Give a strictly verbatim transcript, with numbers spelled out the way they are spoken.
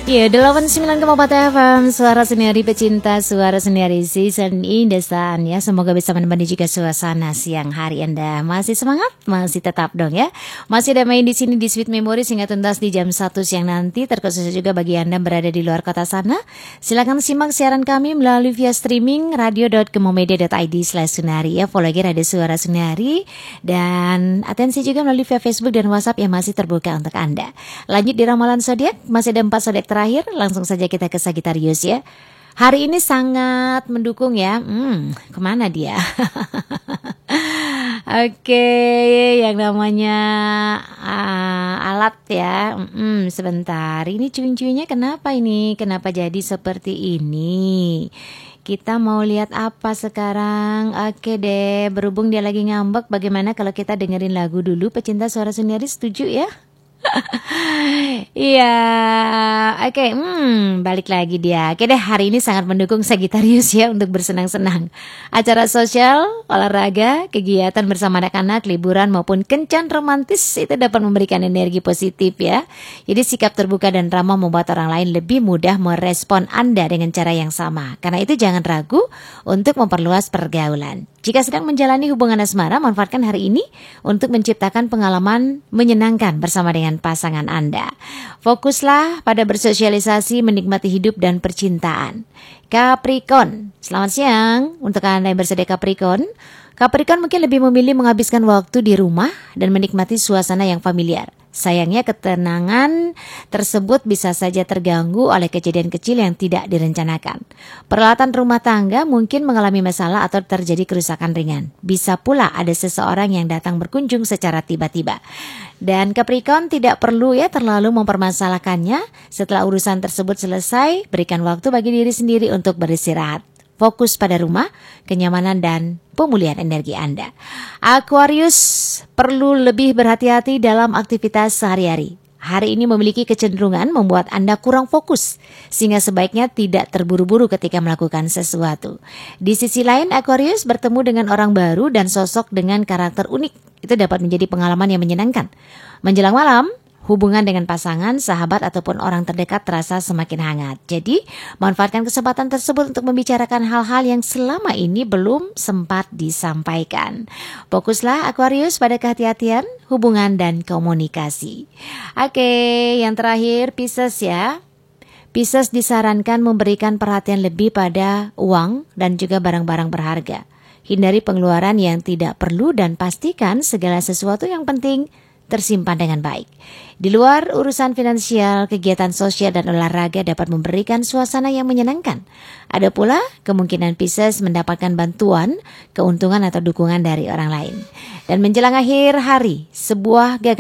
Ya, delapan puluh sembilan koma empat F M, Suara Seniori Pecinta, Suara Seniori Season Indesan ya. Semoga bisa menemani juga suasana siang hari Anda. Masih semangat? Masih tetap dong ya. Masih ada main di sini di Sweet Memory hingga tuntas di jam satu siang nanti. Terkhusus juga bagi Anda berada di luar kota sana. Silakan simak siaran kami melalui via streaming radio dot gemomedia dot i d slash sunari ya. Follow lagi Radio Suara Seniori. Dan atensi juga melalui via Facebook dan WhatsApp yang masih terbuka untuk Anda. Lanjut di ramalan zodiak, masih ada empat zodiak terakhir, langsung saja kita ke Sagittarius ya. Hari ini sangat mendukung ya. Hmm, kemana dia? Oke, yang namanya uh, alat ya. Hmm, sebentar. Ini cuing-cuingnya kenapa ini? Kenapa jadi seperti ini? Kita mau lihat apa sekarang? Oke deh, berhubung dia lagi ngambek, bagaimana kalau kita dengerin lagu dulu? Pecinta Suara Seniori setuju ya? Iya, oke, okay, hmm, balik lagi dia. Oke deh, hari ini sangat mendukung Sagittarius ya untuk bersenang-senang. Acara sosial, olahraga, kegiatan bersama anak-anak, liburan maupun kencan romantis itu dapat memberikan energi positif ya. Jadi sikap terbuka dan ramah membuat orang lain lebih mudah merespon Anda dengan cara yang sama. Karena itu jangan ragu untuk memperluas pergaulan. Jika sedang menjalani hubungan asmara, manfaatkan hari ini untuk menciptakan pengalaman menyenangkan bersama dengan pasangan Anda. Fokuslah pada bersosialisasi, menikmati hidup dan percintaan. Capricorn, selamat siang untuk Anda yang bersedia Capricorn. Capricorn mungkin lebih memilih menghabiskan waktu di rumah dan menikmati suasana yang familiar. Sayangnya ketenangan tersebut bisa saja terganggu oleh kejadian kecil yang tidak direncanakan. Peralatan rumah tangga mungkin mengalami masalah atau terjadi kerusakan ringan. Bisa pula ada seseorang yang datang berkunjung secara tiba-tiba. Dan Capricorn tidak perlu ya terlalu mempermasalahkannya. Setelah urusan tersebut selesai, berikan waktu bagi diri sendiri untuk beristirahat. Fokus pada rumah, kenyamanan dan pemulihan energi Anda. Aquarius perlu lebih berhati-hati dalam aktivitas sehari-hari. Hari ini memiliki kecenderungan membuat Anda kurang fokus, sehingga sebaiknya tidak terburu-buru ketika melakukan sesuatu. Di sisi lain, Aquarius bertemu dengan orang baru dan sosok dengan karakter unik. Itu dapat menjadi pengalaman yang menyenangkan. Menjelang malam, hubungan dengan pasangan, sahabat, ataupun orang terdekat terasa semakin hangat. Jadi, manfaatkan kesempatan tersebut untuk membicarakan hal-hal yang selama ini belum sempat disampaikan. Fokuslah Aquarius pada kehati-hatian, hubungan, dan komunikasi. Oke, yang terakhir Pisces ya. Pisces disarankan memberikan perhatian lebih pada uang dan juga barang-barang berharga. Hindari pengeluaran yang tidak perlu dan pastikan segala sesuatu yang penting tersimpan dengan baik. Di luar urusan finansial, kegiatan sosial dan olahraga dapat memberikan suasana yang menyenangkan. Ada pula kemungkinan Pisces mendapatkan bantuan, keuntungan atau dukungan dari orang lain. Dan menjelang akhir hari, sebuah gagasan